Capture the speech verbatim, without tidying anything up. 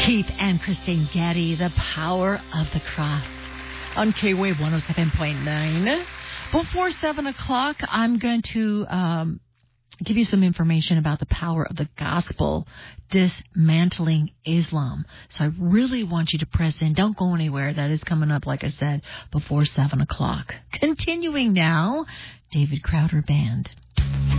Keith and Christine Getty, The Power of the Cross on K-Wave one oh seven point nine. Before seven o'clock, I'm going to um, give you some information about the power of the gospel dismantling Islam. So I really want you to press in. Don't go anywhere. That is coming up, like I said, before seven o'clock. Continuing now, David Crowder Band.